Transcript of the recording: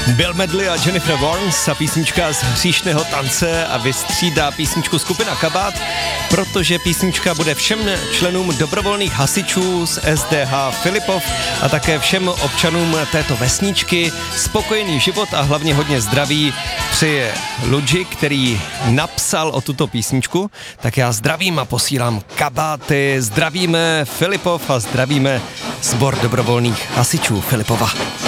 Bill Medley a Jennifer Warnes a písnička z Hříšného tance a vystřídá písničku skupina Kabát, protože písnička bude všem členům dobrovolných hasičů z SDH Filipov a také všem občanům této vesničky spokojený život a hlavně hodně zdraví přeje Luigi, který napsal o tuto písničku. Tak já zdravím a posílám Kabáty, zdravíme Filipov a zdravíme sbor dobrovolných hasičů Filipova.